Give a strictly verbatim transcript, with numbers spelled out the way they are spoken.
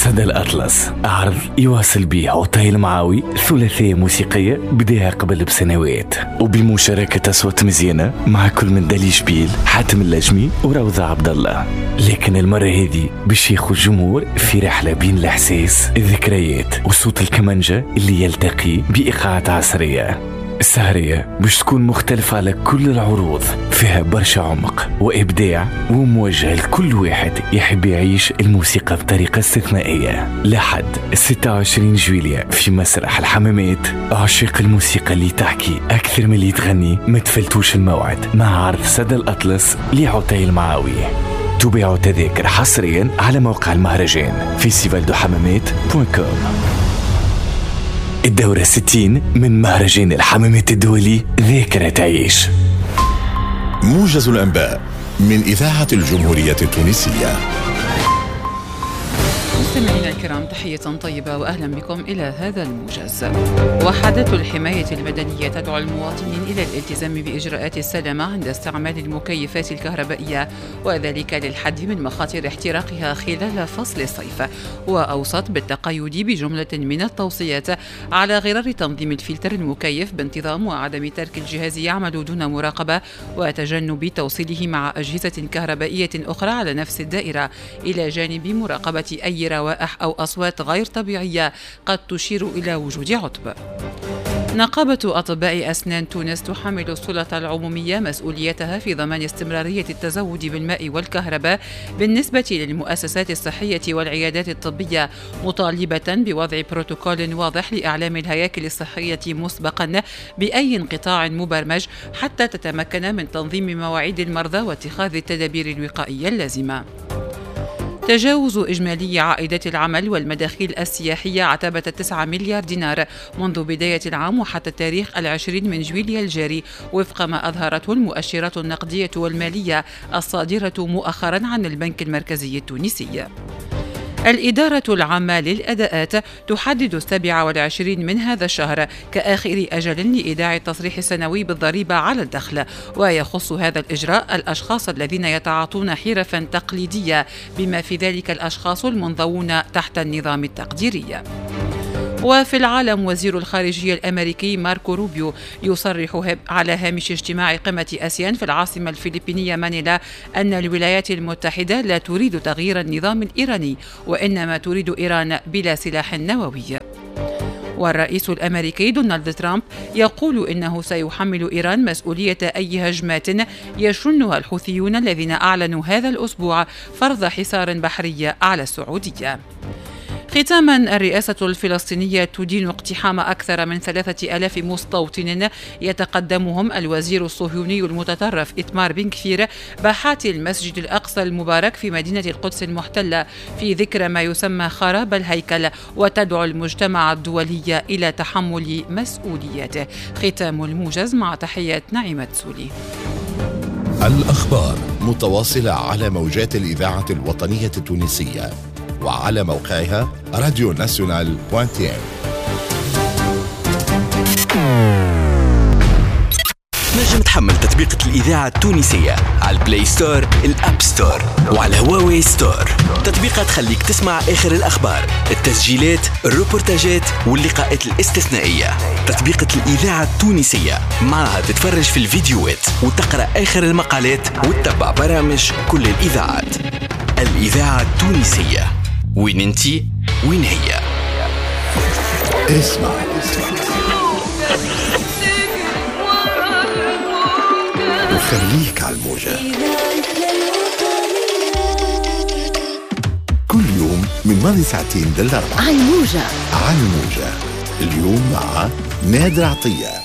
سدى الأطلس، عرض يواصل به عطية المعاوي ثلاثية موسيقية بداها قبل بسنوات، وبمشاركة أصوات مزيانة مع كل من دالي شبيل، حاتم اللجمي وروضة عبد الله. لكن المرة هذه باش ياخذ الجمهور في رحلة بين الإحساس، الذكريات وصوت الكمانجة اللي يلتقي بإيقاعات عصرية. السهرية باش تكون مختلفة على كل العروض، فيها برشا عمق وإبداع، وموجهة لكل واحد يحب يعيش الموسيقى بطريقة استثنائية. لحد ستة وعشرين جويلية في مسرح الحمامات، عشاق الموسيقى اللي تحكي أكثر من اللي تغني ما تفلتوش الموعد مع عرض سدى الأطلس لعطية المعاوي. تباعوا تذاكر حصريا على موقع المهرجان فيستيفال دو حمامات دوت كوم. الدورة ستين من مهرجان الحمامات الدولي، ذاكرة تعيش. موجز الأنباء من إذاعة الجمهورية التونسية. مستمعينا الكرام، تحية طيبة وأهلا بكم إلى هذا الموجز. وحدة الحماية المدنية تدعو المواطنين إلى الالتزام بإجراءات السلامة عند استعمال المكيفات الكهربائية، وذلك للحد من مخاطر احتراقها خلال فصل الصيف. وأوصت بالتقيد بجملة من التوصيات على غرار تنظيم الفلتر المكيف بانتظام وعدم ترك الجهاز يعمل دون مراقبة، وتجنب توصيله مع أجهزة كهربائية أخرى على نفس الدائرة، إلى جانب مراقبة أي روائح أو أصوات غير طبيعية قد تشير إلى وجود عطب. نقابة أطباء أسنان تونس تحمل السلطة العمومية مسؤوليتها في ضمان استمرارية التزود بالماء والكهرباء بالنسبة للمؤسسات الصحية والعيادات الطبية، مطالبة بوضع بروتوكول واضح لإعلام الهياكل الصحية مسبقا بأي انقطاع مبرمج حتى تتمكن من تنظيم مواعيد المرضى واتخاذ التدابير الوقائية اللازمة. تجاوز إجمالي عائدات العمل والمداخيل السياحية عتبة تسعة مليار دينار منذ بداية العام وحتى التاريخ العشرين من جويلية الجاري، وفق ما أظهرته المؤشرات النقدية والمالية الصادرة مؤخرا عن البنك المركزي التونسي. الإدارة العامة للأداءات تحدد السابع والعشرين من هذا الشهر كآخر أجل لإيداع التصريح السنوي بالضريبة على الدخل، ويخص هذا الإجراء الأشخاص الذين يتعاطون حرفا تقليدية، بما في ذلك الأشخاص المنضوون تحت النظام التقديري. وفي العالم، وزير الخارجية الأمريكي ماركو روبيو يصرح على هامش اجتماع قمة آسيان في العاصمة الفلبينية مانيلا أن الولايات المتحدة لا تريد تغيير النظام الإيراني، وإنما تريد إيران بلا سلاح نووي. والرئيس الأمريكي دونالد ترامب يقول إنه سيحمل إيران مسؤولية أي هجمات يشنها الحوثيون الذين أعلنوا هذا الأسبوع فرض حصار بحري على السعودية. ختاما، الرئاسة الفلسطينية تدين اقتحام أكثر من ثلاثة آلاف مستوطن يتقدمهم الوزير الصهيوني المتطرف إتمار بن كفير باحات المسجد الأقصى المبارك في مدينة القدس المحتلة في ذكرى ما يسمى خراب الهيكل، وتدعو المجتمع الدولي إلى تحمل مسؤولياته. ختام الموجز، مع تحيات نعيمة سولي. الأخبار متواصلة على موجات الإذاعة الوطنية التونسية وعلى موقعها راديو ناسيونال دوت ام. نجم تحمل تطبيقة الإذاعة التونسية على البلاي ستور، الأب ستور، وعلى هواوي ستور. تطبيقات تخليك تسمع آخر الأخبار، التسجيلات، الروبورتاجات واللقاءات الاستثنائية. تطبيقة الإذاعة التونسية، معها تتفرج في الفيديوهات وتقرأ آخر المقالات وتتبع برامج كل الإذاعات. الإذاعة التونسية، وين انتي وين هي. اسمع وخليك على الموجة كل يوم من ماضي ساعتين للأربعة على الموجة. على الموجة اليوم مع نادر عطية.